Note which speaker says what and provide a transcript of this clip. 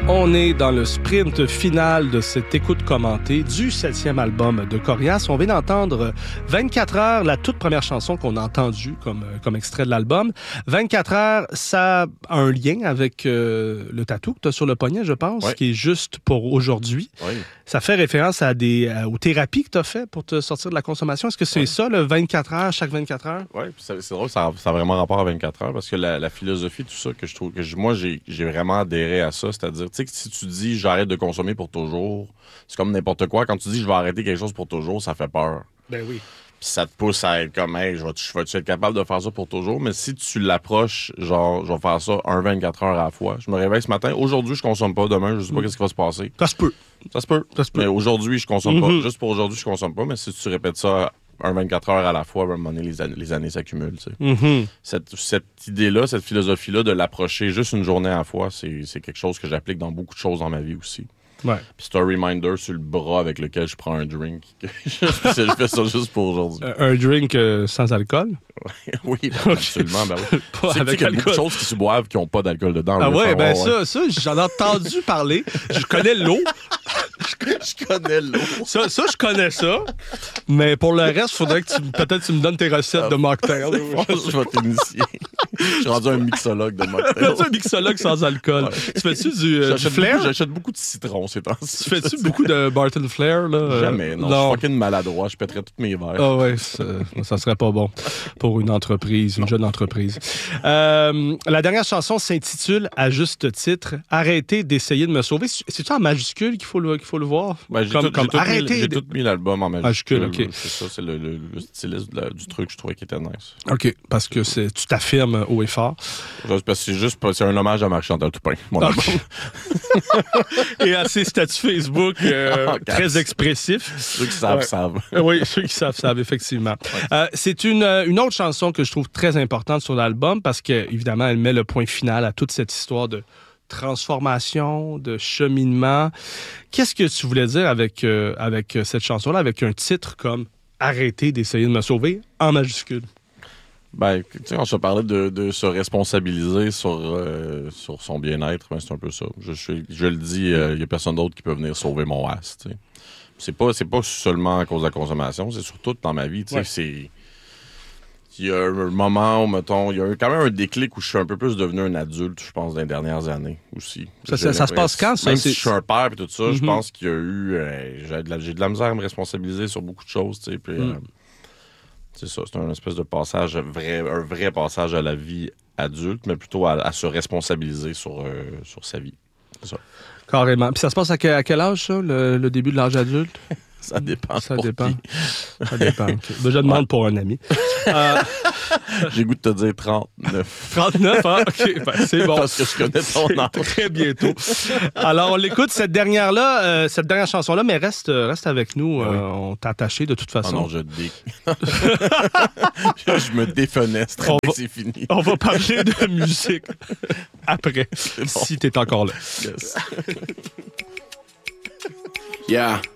Speaker 1: On est dans le sprint final de cette écoute commentée du 7e album de Corias. On vient d'entendre 24 heures, la toute première chanson qu'on a entendue comme extrait de l'album. 24 heures, ça a un lien avec le tatou que tu as sur le poignet, je pense,
Speaker 2: oui.
Speaker 1: qui est juste pour aujourd'hui.
Speaker 2: Oui.
Speaker 1: Ça fait référence aux thérapies que tu as fait pour te sortir de la consommation. Est-ce que c'est ça, le 24 heures, chaque 24 heures?
Speaker 2: Oui, c'est drôle, ça a vraiment rapport à 24 heures parce que la philosophie, tout ça, que je trouve que moi, j'ai vraiment adhéré à ça. C'est-à-dire, tu sais, que si tu dis j'arrête de consommer pour toujours, c'est comme n'importe quoi. Quand tu dis je vais arrêter quelque chose pour toujours, ça fait peur.
Speaker 1: Ben oui.
Speaker 2: Puis ça te pousse à être comme, hey, je vais-tu être capable de faire ça pour toujours? Mais si tu l'approches, genre, je vais faire ça 24 heures à la fois. Je me réveille ce matin. Aujourd'hui, je consomme pas. Demain, je sais pas qu'est-ce qui va se passer.
Speaker 1: Ça se peut.
Speaker 2: Ça se peut. Mais aujourd'hui, je consomme pas. Juste pour aujourd'hui, je consomme pas. Mais si tu répètes ça 24 heures à la fois, à un moment donné, les années s'accumulent. Tu sais. Cette idée-là, cette philosophie-là de l'approcher juste une journée à la fois, c'est quelque chose que j'applique dans beaucoup de choses dans ma vie aussi.
Speaker 1: Ouais.
Speaker 2: Puis c'est un reminder sur le bras avec lequel je prends un drink. Je fais ça juste pour aujourd'hui.
Speaker 1: Un drink sans alcool?
Speaker 2: Oui, absolument. Ben oui.
Speaker 1: Pas avec
Speaker 2: qu'il y a
Speaker 1: alcool.
Speaker 2: beaucoup de choses qui se boivent qui n'ont pas d'alcool dedans.
Speaker 1: Ah ouais, ben
Speaker 2: ouais.
Speaker 1: ça, j'en ai entendu parler. Je connais l'eau.
Speaker 2: Je connais l'eau.
Speaker 1: Ça, je connais ça. Mais pour le reste, il faudrait que peut-être tu me donnes tes recettes de mocktail.
Speaker 2: Je vais t'initier. Je suis rendu un mixologue de mocktail.
Speaker 1: Un mixologue sans alcool.
Speaker 2: Ouais.
Speaker 1: Tu fais-tu du flair?
Speaker 2: J'achète beaucoup de citron ces temps-ci.
Speaker 1: Tu fais-tu beaucoup de Barton Flair? Là?
Speaker 2: Jamais, non. Je suis fucking maladroit. Je pèterais tous mes verres.
Speaker 1: Ah ouais, ça serait pas bon pour une entreprise, une jeune entreprise. La dernière chanson s'intitule, à juste titre, « Arrêtez d'essayer de me sauver ». C'est-tu en majuscule qu'il faut le voir?
Speaker 2: Ben, j'ai tout mis l'album en majuscule.
Speaker 1: OK.
Speaker 2: C'est ça, c'est le stylisme du truc, je trouvais qui était nice.
Speaker 1: OK, parce que tu t'affirmes haut et fort.
Speaker 2: Parce que c'est un hommage à Marie-Chantal Toupin, mon album.
Speaker 1: Et à ses statuts Facebook très expressifs.
Speaker 2: Ceux qui savent.
Speaker 1: Oui, ceux qui savent, effectivement. C'est une autre chanson que je trouve très importante sur l'album parce qu'évidemment, elle met le point final à toute cette histoire de transformation, de cheminement. Qu'est-ce que tu voulais dire avec cette chanson-là, avec un titre comme « Arrêtez d'essayer de me sauver » en majuscule?
Speaker 2: Ben, tu sais, on se parlait de se responsabiliser sur son bien-être, ben c'est un peu ça. Je le dis, il n'y a personne d'autre qui peut venir sauver mon as, tu sais. C'est pas seulement à cause de la consommation, c'est surtout dans ma vie, tu sais, il y a un moment où, mettons, il y a quand même un déclic où je suis un peu plus devenu un adulte, je pense, dans les dernières années aussi.
Speaker 1: Ça se passe quand, ça?
Speaker 2: Même si je suis un père et tout ça, je pense qu'il y a eu... j'ai de la misère à me responsabiliser sur beaucoup de choses, tu sais, puis... c'est ça, c'est un espèce de passage, un vrai passage à la vie adulte, mais plutôt à se responsabiliser sur sa vie. C'est ça.
Speaker 1: Carrément. Puis ça se passe à quel âge, ça, le début de l'âge adulte?
Speaker 2: Ça dépend.
Speaker 1: Ça dépend. Ça dépend. Okay. Ben, je demande pour un ami.
Speaker 2: J'ai le goût de te dire 39.
Speaker 1: 39, hein? OK. Ben, c'est bon.
Speaker 2: Parce que je connais ton âge.
Speaker 1: Très bientôt. Alors, on l'écoute, cette dernière chanson-là, mais reste avec nous.
Speaker 2: Oui.
Speaker 1: On t'a attaché de toute façon.
Speaker 2: Oh non, je me défenestre. C'est fini.
Speaker 1: On va parler de musique après,
Speaker 2: Bon.
Speaker 1: si t'es encore là.
Speaker 2: Yes.
Speaker 3: Yeah.